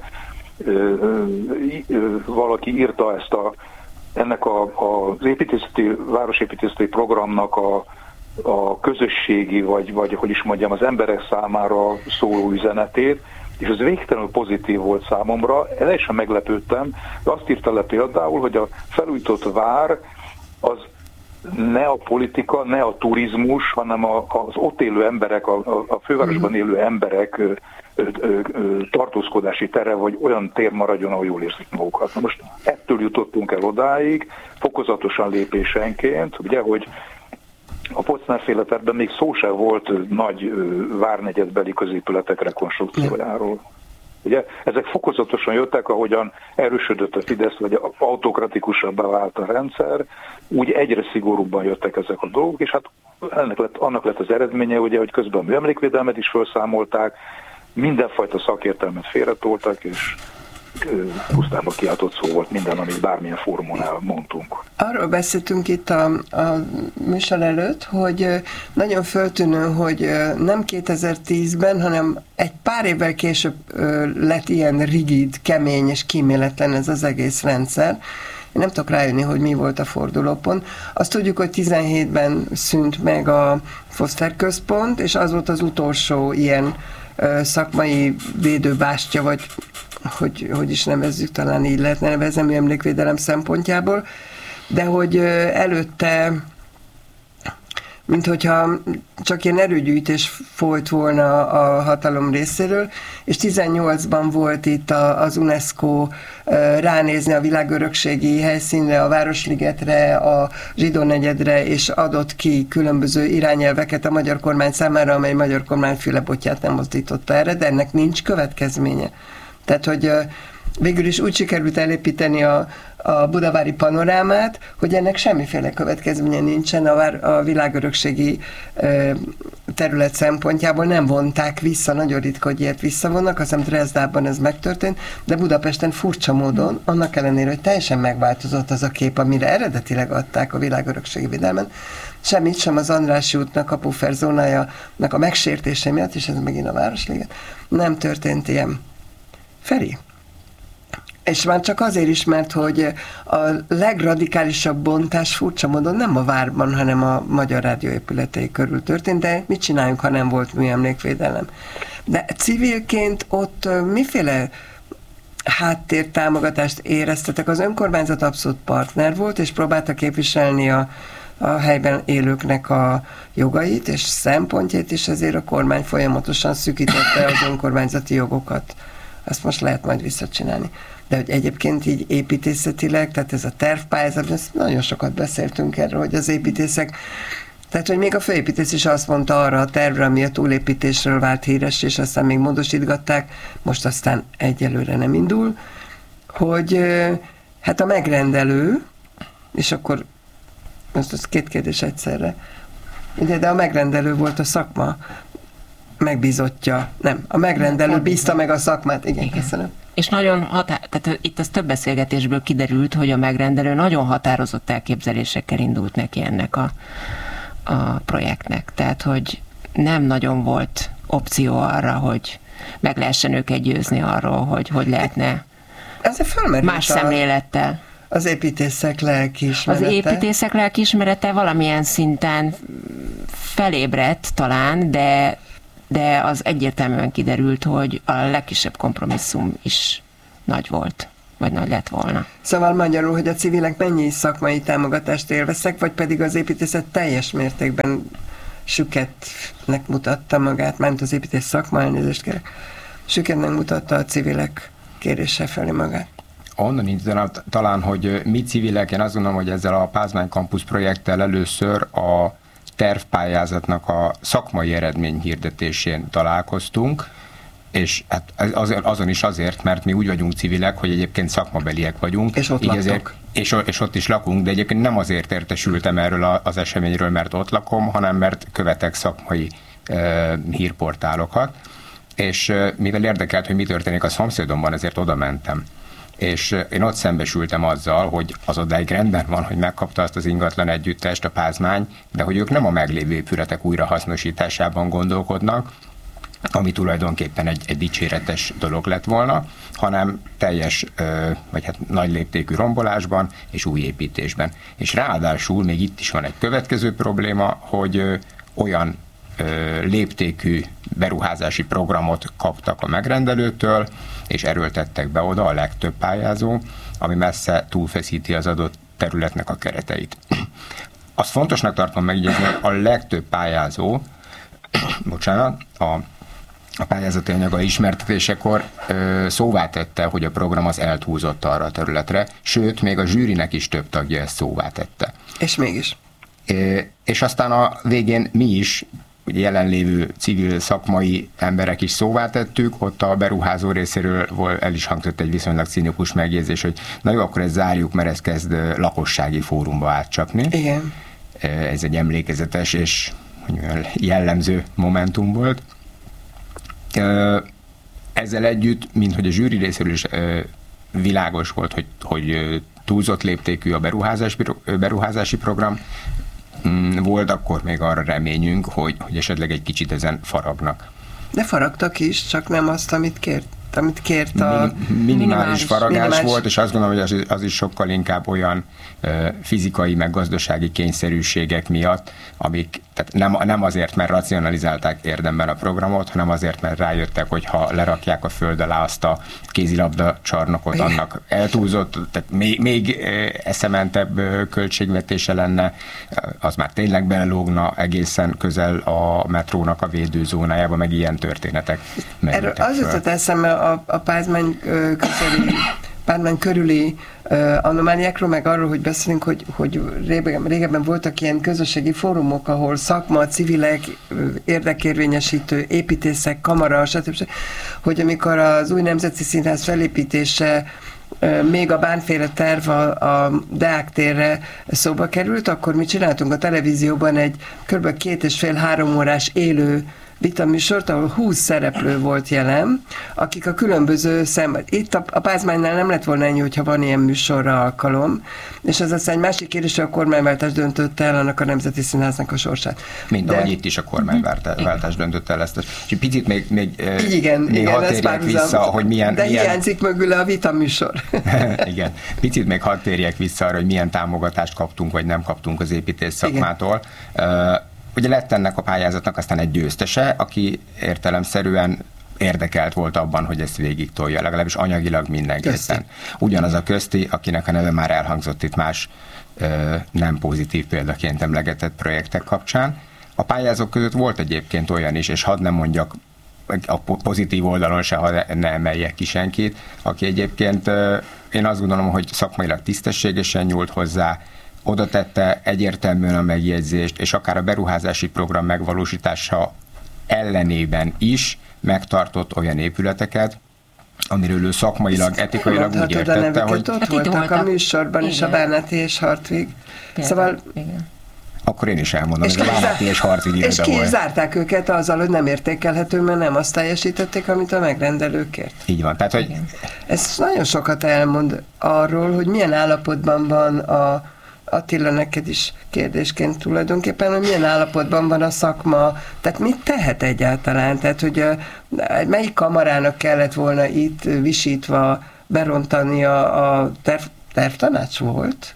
valaki írta ennek az városépítészeti programnak a közösségi, vagy hogy is mondjam, az emberek számára szóló üzenetét, és ez végtelenül pozitív volt számomra. Teljesen meglepődtem, de azt írta le például, hogy a felújított vár az ne a politika, ne a turizmus, hanem az ott élő emberek, a fővárosban élő emberek tartózkodási tere, vagy olyan tér maradjon, ahol jól érzik magukat. Na most ettől jutottunk el odáig, fokozatosan lépésenként, ugye, hogy a Pocner-féle tervben még szó sem volt nagy várnegyedbeli középületek rekonstrukciójáról. Ugye, ezek fokozatosan jöttek, ahogyan erősödött a Fidesz, vagy autokratikusabbá vált a rendszer, úgy egyre szigorúbban jöttek ezek a dolgok, és hát annak lett az eredménye, ugye, hogy közben a műemlékvédelmet is felszámolták, mindenfajta szakértelmet félretoltak, és pusztában kiáltott szó volt minden, amit bármilyen fórumon elmondtunk. Arról beszéltünk itt a műsor előtt, hogy nagyon föltűnő, hogy nem 2010-ben, hanem egy pár évvel később lett ilyen rigid, kemény és kíméletlen ez az egész rendszer. Én nem tudok rájönni, hogy mi volt a fordulópont. Azt tudjuk, hogy 17-ben szűnt meg a Foster Központ, és az volt az utolsó ilyen szakmai védőbástya, vagy hogy is nevezzük, talán így lehetne nevezni emlékvédelem szempontjából, de hogy előtte, mint hogyha csak ilyen erőgyűjtés folyt volna a hatalom részéről, és 18-ban volt itt az UNESCO ránézni a világörökségi helyszínre, a Városligetre, a Zsidó negyedre, és adott ki különböző irányelveket a magyar kormány számára, amely magyar kormány fülebotját nem mozdította erre, de ennek nincs következménye. Tehát, hogy végül is úgy sikerült elépíteni a budavári panorámát, hogy ennek semmiféle következménye nincsen a világörökségi terület szempontjából, nem vonták vissza, nagyon ritka, hogy ilyet visszavonnak, azt hiszem Dresdában ez megtörtént, de Budapesten furcsa módon, annak ellenére, hogy teljesen megváltozott az a kép, amire eredetileg adták a világörökségi védelmen, semmit sem az Andrássy útnak, Kapufer zónájának a megsértése miatt, és ez megint a Városliget, nem történt ilyen. Feri? És már csak azért is, mert hogy a legradikálisabb bontás furcsa módon nem a várban, hanem a Magyar Rádió épületei körül történt, de mit csináljunk, ha nem volt műemlékvédelem? De civilként ott miféle háttértámogatást éreztetek? Az önkormányzat abszolút partner volt, és próbálta képviselni a helyben élőknek a jogait és szempontjait, és ezért a kormány folyamatosan szűkítette az önkormányzati jogokat. Ezt most lehet majd visszacsinálni. De hogy egyébként így építészetileg, tehát ez a tervpályázat, ezt nagyon sokat beszéltünk erről, hogy az építészek, tehát hogy még a főépítész is azt mondta arra a tervre, ami a túlépítésről vált híres, és aztán még módosítgatták, most aztán egyelőre nem indul, hogy hát a megrendelő, és akkor most az két kérdés egyszerre, de a megrendelő volt a szakma megbízottja, nem, a megrendelő bízta meg a szakmát, igen. Köszönöm. És nagyon tehát itt az több beszélgetésből kiderült, hogy a megrendelő nagyon határozott elképzelésekkel indult neki ennek a projektnek. Tehát, hogy nem nagyon volt opció arra, hogy meg lehessen őket győzni arról, hogy lehetne más szemlélettel. Az építészek lelkiismerete. Az építészek lelkiismerete valamilyen szinten felébredt talán, de az egyértelműen kiderült, hogy a legkisebb kompromisszum is nagy volt, vagy nagy lett volna. Szóval magyarul, hogy a civilek mennyi szakmai támogatást élveztek, vagy pedig az építészet teljes mértékben süketnek mutatta magát, ment az építész szakma, elnézést kérek, süketnek mutatta a civilek kérése felé magát. Onnan indítanám talán, hogy mi civilek, én azt gondolom, hogy ezzel a Pázmány Campus projekttel először a tervpályázatnak a szakmai eredmény hirdetésén találkoztunk, és hát azon is azért, mert mi úgy vagyunk civilek, hogy egyébként szakmabeliek vagyunk. És ott laktok. És ott is lakunk, de egyébként nem azért értesültem erről az eseményről, mert ott lakom, hanem mert követek szakmai hírportálokat, és mivel érdekelt, hogy mi történik a szomszédomban, ezért oda mentem. És én ott szembesültem azzal, hogy az odáig rendben van, hogy megkapta azt az ingatlan együttest a Pázmány, de hogy ők nem a meglévő épületek újrahasznosításában gondolkodnak, ami tulajdonképpen egy dicséretes dolog lett volna, hanem teljes, vagy hát nagy léptékű rombolásban és új építésben. És ráadásul még itt is van egy következő probléma, hogy olyan léptékű beruházási programot kaptak a megrendelőtől, és erőltettek be oda a legtöbb pályázó, ami messze túlfeszíti az adott területnek a kereteit. Azt fontosnak tartom megjegyezni, hogy a legtöbb pályázó, a pályázati anyaga ismertetésekor szóvá tette, hogy a program az eltúlzott arra a területre, sőt, még a zsűrinek is több tagja ezt szóvá tette. És mégis. És aztán a végén mi is, ugye jelenlévő civil szakmai emberek is szóvá tettük, ott a beruházó részéről el is hangzott egy viszonylag cinikus megjegyzés, hogy na jó, akkor ezt zárjuk, mert ez kezd lakossági fórumba átcsapni. Igen. Ez egy emlékezetes és jellemző momentum volt. Ezzel együtt, mint hogy a zsűri részéről is világos volt, hogy túlzott léptékű a beruházási program, volt akkor még arra reményünk, hogy esetleg egy kicsit ezen faragnak. De faragtak is, csak nem azt, amit kért a... Minimális faragás volt, és azt gondolom, hogy az is sokkal inkább olyan fizikai, meg gazdasági kényszerűségek miatt, amik tehát nem azért, mert racionalizálták érdemben a programot, hanem azért, mert rájöttek, hogy ha lerakják a föld alá azt a kézilabda csarnokot, annak eltúlzott, tehát még eszementebb költségvetése lenne, az már tényleg belelógna egészen közel a metrónak a védőzónájába, meg ilyen történetek merültek föl. Az jutott eszembe a Pázmány közeli pázmány körüli anomáliákról, meg arról, hogy beszélünk, hogy régebben voltak ilyen közösségi fórumok, ahol szakma, civilek, érdekérvényesítő, építészek, kamara, stb. Hogy amikor az új Nemzeti Színház felépítése még a bánféle terv a Deák térre szóba került, akkor mi csináltunk a televízióban egy kb. 2,5-3 órás élő vitaműsort, ahol 20 szereplő volt jelen, akik a különböző itt a Pázmánynál nem lett volna ennyi, hogyha van ilyen műsorra alkalom, és ez aztán egy másik kérdés, hogy a kormányváltás döntötte el annak a Nemzeti Színháznak a sorsát. Mint ahogy itt is a kormányváltás döntötte el ezt. És picit még hadd térjek vissza, hogy milyen... De hiányzik mögül a vitaműsor. Igen. Picit még hadd térjek vissza arra, hogy milyen támogatást kaptunk, vagy nem kaptunk az építész szakmától. Ugye lett ennek a pályázatnak aztán egy győztese, aki értelemszerűen érdekelt volt abban, hogy ezt végig tolja, legalábbis anyagilag mindenképpen. Ugyanaz a Közti, akinek a neve már elhangzott itt más nem pozitív példaként emlegetett projektek kapcsán. A pályázók között volt egyébként olyan is, és hadd nem mondjak a pozitív oldalon se, ha ne emeljek ki senkit, aki egyébként én azt gondolom, hogy szakmailag tisztességesen nyúlt hozzá, oda tette egyértelműen a megjegyzést, és akár a beruházási program megvalósítása ellenében is megtartott olyan épületeket, amiről ő szakmailag, etikailag úgy értette, hogy... Ott voltak a műsorban is, a Bárnáti és Hartwig. Szóval... Akkor én is elmondom, hogy a Bárnáti és Hartwig iroda volt. És kizárták őket azzal, hogy nem értékelhető, mert nem azt teljesítették, amit a megrendelőkért. Így van. Tehát, hogy... Ez nagyon sokat elmond arról, hogy milyen állapotban van Attila, neked is kérdésként tulajdonképpen, hogy milyen állapotban van a szakma, tehát mit tehet egyáltalán? Tehát, hogy melyik kamarának kellett volna itt visítva berontani a tervtanács volt?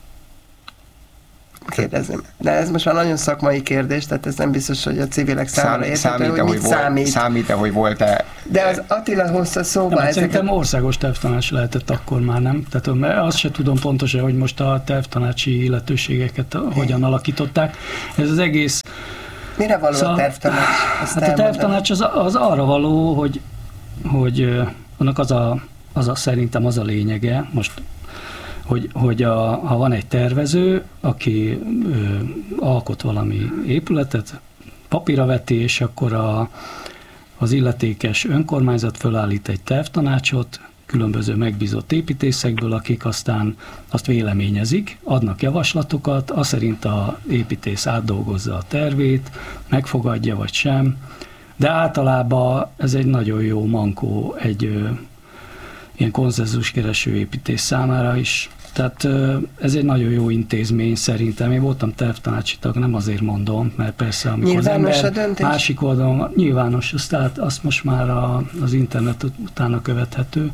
Kérdezném. De ez most már nagyon szakmai kérdés, tehát ez nem biztos, hogy a civilek számára érthető, hogy mit számít. Számít-e, hogy volt-e... De az Attila hozta szóba... Szerintem országos tervtanács lehetett akkor már, nem? Tehát azt se tudom pontosan, hogy most a tervtanácsi illetőségeket hogyan alakították. Ez az egész... Mire való a tervtanács? Hát a tervtanács az arra való, hogy annak szerintem az a lényege, most hogy ha van egy tervező, aki alkot valami épületet, papírra veti, és akkor az illetékes önkormányzat fölállít egy tervtanácsot, különböző megbízott építészekből, akik aztán azt véleményezik, adnak javaslatokat, az szerint az építész átdolgozza a tervét, megfogadja vagy sem, de általában ez egy nagyon jó mankó egy ilyen konszenzuskereső építész számára is. Tehát ez egy nagyon jó intézmény szerintem. Én voltam tervtanácsi tag, nem azért mondom, mert persze amikor nyilvános az ember másik oldalon nyilvános, tehát azt most már az internet utána követhető.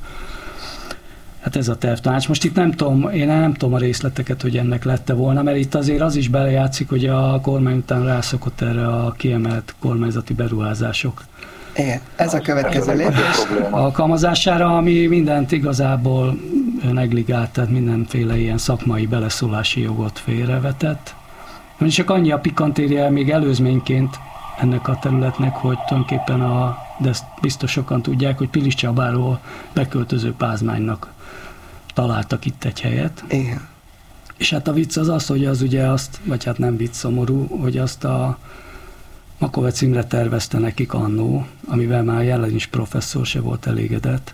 Hát ez a tervtanács. Most itt én nem tudom a részleteket, hogy ennek lette volna, mert itt azért az is belejátszik, hogy a kormány után rászokott erre a kiemelt kormányzati beruházások. Igen, ez a következő lépés. Alkalmazására, ami mindent igazából negligált, tehát mindenféle ilyen szakmai beleszólási jogot félrevetett. Csak annyi a pikantéria még előzményként ennek a területnek, hogy tulajdonképpen de ezt biztos sokan tudják, hogy Pilis Csabáról beköltöző Pázmánynak találtak itt egy helyet. Igen. És hát a vicc az, hogy az ugye azt, vagy hát nem vicc, szomorú, hogy azt a Makovec Imre tervezte nekik annó, amivel már jelen is professzor se volt elégedett.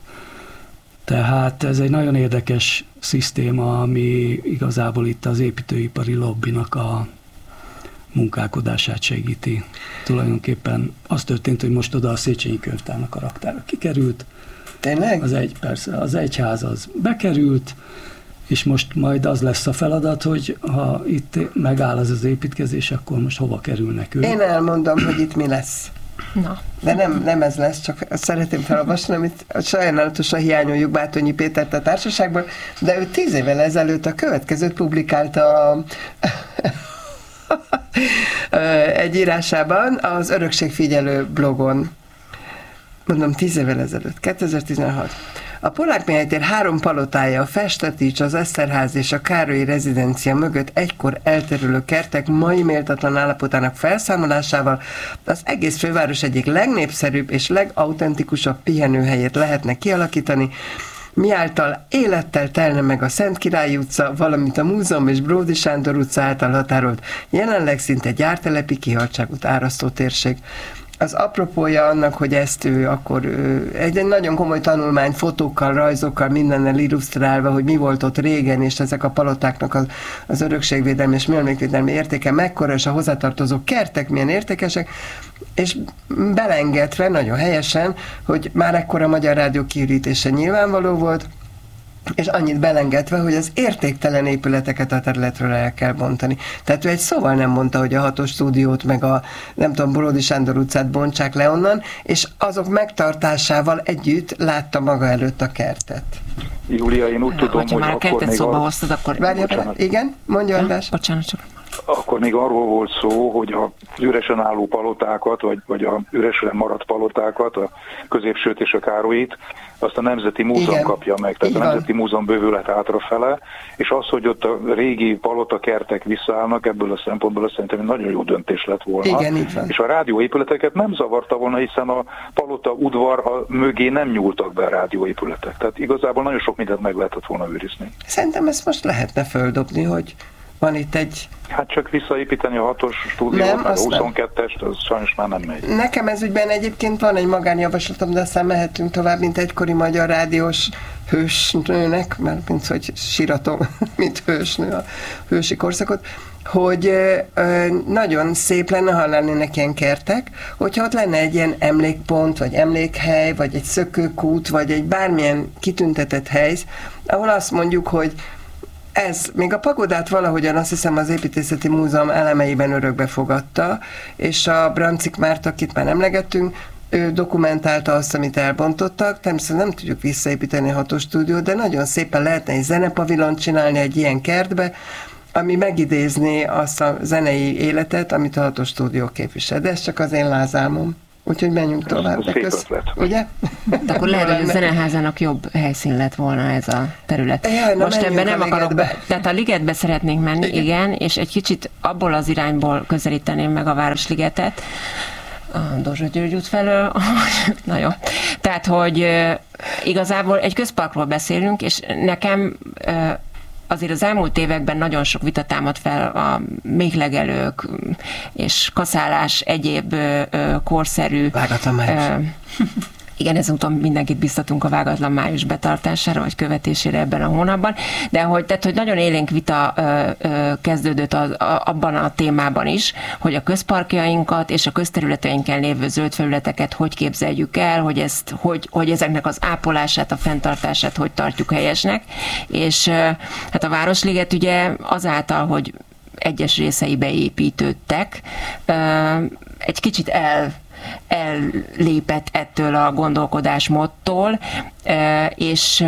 Tehát ez egy nagyon érdekes szisztéma, ami igazából itt az építőipari lobbinak a munkálkodását segíti. Tulajdonképpen az történt, hogy most oda a Széchenyi Könyvtárnak a raktára kikerült. Tényleg? Az egyház az bekerült, és most majd az lesz a feladat, hogy ha itt megáll az építkezés, akkor most hova kerülnek ők. Én elmondom, hogy itt mi lesz. Na. De nem ez lesz, csak szeretném felolvasni, amit sajnálatosan hiányoljuk Bátonyi Pétert a társaságból, de ő 10 évvel ezelőtt a következőt publikálta egy írásában az Örökségfigyelő blogon. Mondom, 10 évvel ezelőtt, 2016. A Polák Mihály tér 3 palotája, a Festetics, az Eszterház és a Károlyi rezidencia mögött egykor elterülő kertek mai méltatlan állapotának felszámolásával az egész főváros egyik legnépszerűbb és legautentikusabb pihenőhelyét lehetne kialakítani, miáltal élettel telne meg a Szent Királyi utca, valamint a múzeum és Bródy Sándor utca által határolt, jelenleg szinte gyártelepi kihaltságút árasztó térség. Az apropója annak, hogy ezt ő akkor egy nagyon komoly tanulmány, fotókkal, rajzokkal, mindennel illusztrálva, hogy mi volt ott régen, és ezek a palotáknak az örökségvédelmi és műemlékvédelmi értéke mekkora, és a hozzátartozó kertek milyen értékesek, és belengedve nagyon helyesen, hogy már ekkor a Magyar Rádió kiürítése nyilvánvaló volt, és annyit belengedve, hogy az értéktelen épületeket a területről el kell bontani. Tehát ő egy szóval nem mondta, hogy a 6-os stúdiót, meg a nem tudom, Bródy Sándor utcát bontsák le onnan, és azok megtartásával együtt látta maga előtt a kertet. Júlia, én úgy tudom, hogy már a kertet szóba hoztad, akkor... Várja, igen? Mondja, András. Bocsánat, csak... Akkor még arról volt szó, hogy a üresen álló palotákat, vagy a üresen maradt palotákat, a Középsőt és a Károlyit, azt a Nemzeti Múzeum igen, kapja meg. Tehát a Nemzeti Múzeum bővület hátrafele, és az, hogy ott a régi palotakertek visszaállnak, ebből a szempontból szerintem egy nagyon jó döntés lett volna. Igen, így van. És a rádióépületeket nem zavarta volna, hiszen a palota udvar mögé nem nyúltak be a rádióépületek. Tehát igazából nagyon sok mindent meg lehetett volna őrizni. Szerintem ezt most lehetne földobni, hogy van itt egy... Hát csak visszaépíteni a 6-os stúdiót, meg a 22-est, az sajnos már nem megy. Nekem ez ügyben egyébként van egy magánjavaslatom, de aztán mehetünk tovább, mint egykori magyar rádiós hősnőnek, mert mint hogy síratom, mint hősnő a hősi korszakot, hogy nagyon szép lenne, ha lennének ilyen kertek, hogyha ott lenne egy ilyen emlékpont, vagy emlékhely, vagy egy szökőkút, vagy egy bármilyen kitüntetett hely, ahol azt mondjuk, hogy ez, még a pagodát valahogyan azt hiszem az Építészeti Múzeum elemeiben örökbe fogadta, és a Brancik Márta, akit már emlegettünk, ő dokumentálta azt, amit elbontottak. Természetesen nem tudjuk visszaépíteni a 6-os stúdiót, de nagyon szépen lehetne egy zenepavilont csinálni egy ilyen kertbe, ami megidézné azt a zenei életet, amit a 6-os stúdió képvisel. De ez csak az én lázálmom. Úgyhogy menjünk tovább. Ugye? De akkor lehet, hogy a Zeneházának jobb helyszín lett volna ez a terület. Jaj, most ebben nem akarok tehát a ligetbe szeretnénk menni, igen, és egy kicsit abból az irányból közelíteném meg a Városligetet, a Dózsa György út felől. Na jó. Tehát, hogy igazából egy közparkról beszélünk, és nekem azért az elmúlt években nagyon sok vita támad fel a méhlegelők és kaszálás egyéb korszerű... Vágatlan május. Igen, ezúton mindenkit biztatunk a vágatlan május betartására, vagy követésére ebben a hónapban, de hogy nagyon élénk vita kezdődött abban a témában is, hogy a közparkjainkat és a közterületeinken lévő zöld felületeket hogy képzeljük el, hogy ezeknek az ápolását, a fenntartását hogy tartjuk helyesnek, és hát a Városliget ugye azáltal, hogy egyes részei beépítődtek, egy kicsit ellépett ettől a gondolkodásmódtól, és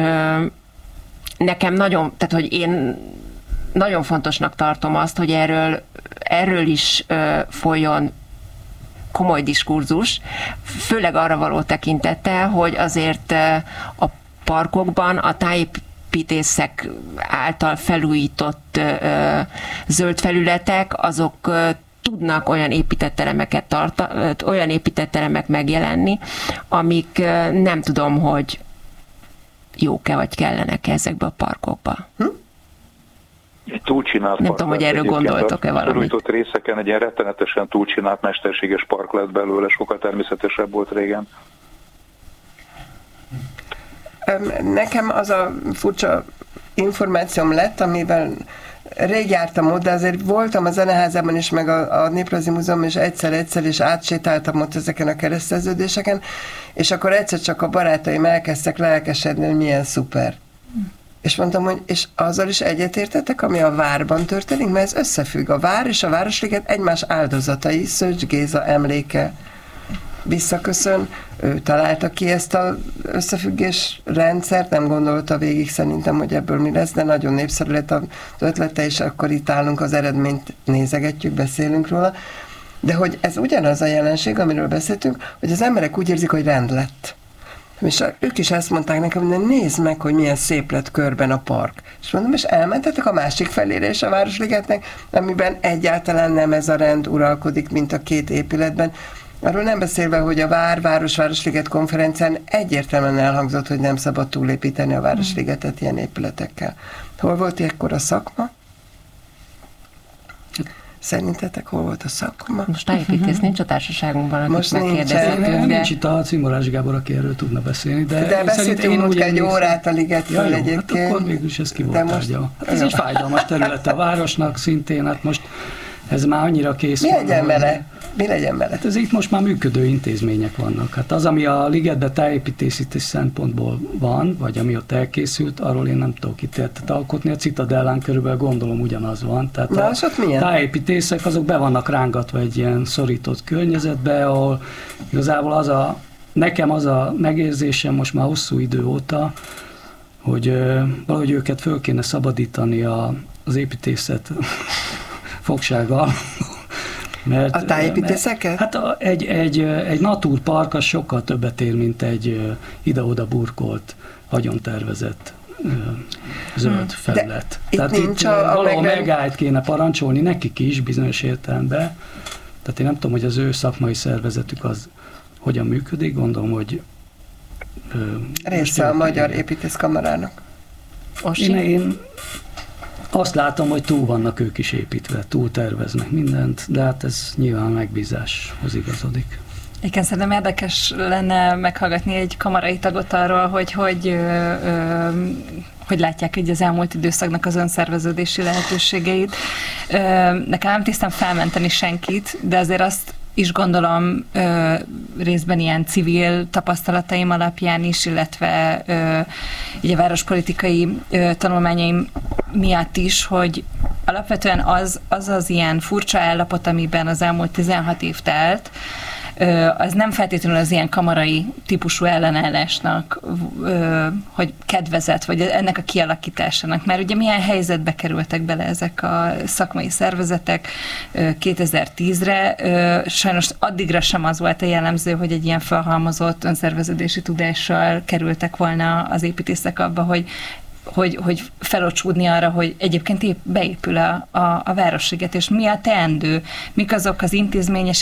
nekem tehát hogy én nagyon fontosnak tartom azt, hogy erről is folyjon komoly diskurzus, főleg arra való tekintettel, hogy azért a parkokban a tájépítészek által felújított zöld felületek, azok tudnak olyan épített elemek megjelenni, amik nem tudom, hogy jók-e vagy kellenek ezekbe a parkokba. Egy túlcsinált nem tudom, hogy erről gondoltok-e valamit. A felújított részeken egy ilyen rettenetesen túlcsinált mesterséges park lett belőle, sokkal természetesebb volt régen. Nekem az a furcsa információm lett, amivel rég jártam ott, de azért voltam a Zeneházában is, meg a Néprajzi Múzeum is egyszer, és átsétáltam ott ezeken a kereszteződéseken, és akkor egyszer csak a barátaim elkezdtek lelkesedni, hogy milyen szuper. És mondtam, hogy és azzal is egyetértetek, ami a várban történik, mert ez összefügg. A vár és a Városliget egymás áldozatai, Szöcs Géza emléke visszaköszön, ő találta ki ezt az összefüggés rendszert, nem gondolta végig szerintem, hogy ebből mi lesz, de nagyon népszerű lett az ötlete, és akkor itt állunk, az eredményt nézegetjük, beszélünk róla. De hogy ez ugyanaz a jelenség, amiről beszéltünk, hogy az emberek úgy érzik, hogy rend lett. És ők is ezt mondták nekem, hogy nézd meg, hogy milyen szép lett körben a park. És mondom, és elmentetek a másik felére is a Városligetnek, amiben egyáltalán nem ez a rend uralkodik, mint a két épületben. Arról nem beszélve, hogy a Városliget konferencián egyértelműen elhangzott, hogy nem szabad túlépíteni a Városligetet ilyen épületekkel. Hol volt ekkor a szakma? Szerintetek hol volt a szakma? Most tájépítész nincs a társaságunkban, akit Most megkérdezhetünk. Nincs itt a Cimorási Gábor, aki erről tudna beszélni. De beszéltünk most egy órát a ligetről egyébként. Hát akkor végül is ez ki volt tárgyalva. Ez egy fájdalmas terület a városnak szintén, hát most ez már annyira kész. Mi legyen vele? Mi legyen vele? Hát ez itt most már működő intézmények vannak. Hát az, ami a ligetben tájépítészeti szempontból van, vagy ami ott elkészült, arról én nem tudok ítéletet alkotni. A Citadellán körülbelül gondolom ugyanaz van. Tehát na, a tájépítészek azok be vannak rángatva egy ilyen szorított környezetbe, ahol igazából nekem az a megérzésem most már hosszú idő óta, hogy valahogy őket föl kéne szabadítani az építészet fogsággal. Mert, a tájépítészeket? Hát egy naturpark az sokkal többet ér, mint egy ide-oda burkolt, vagyontervezett zöld felület. Tehát itt valahol megállt kéne parancsolni nekik is bizonyos értelemben. Tehát én nem tudom, hogy az ő szakmai szervezetük az hogyan működik, gondolom, hogy része a Magyar Építészkamarának. Én azt látom, hogy túl vannak ők is építve, túl terveznek mindent, de hát ez nyilván megbízáshoz igazodik. Igen, szerintem érdekes lenne meghallgatni egy kamarai tagot arról, hogy látják így az elmúlt időszaknak az önszerveződési lehetőségeit. Nekem nem tisztem felmenteni senkit, de azért azt is gondolom részben ilyen civil tapasztalataim alapján is, illetve így a várospolitikai tanulmányaim miatt is, hogy alapvetően az ilyen furcsa állapot, amiben az elmúlt 16 év telt, az nem feltétlenül az ilyen kamarai típusú ellenállásnak, hogy kedvezett, vagy ennek a kialakításának. Mert ugye milyen helyzetbe kerültek bele ezek a szakmai szervezetek 2010-re, sajnos addigra sem az volt a jellemző, hogy egy ilyen felhalmozott önszerveződési tudással kerültek volna az építészek abba, hogy felocsúdni arra, hogy egyébként beépül a Városliget, és mi a teendő, mik azok az intézményes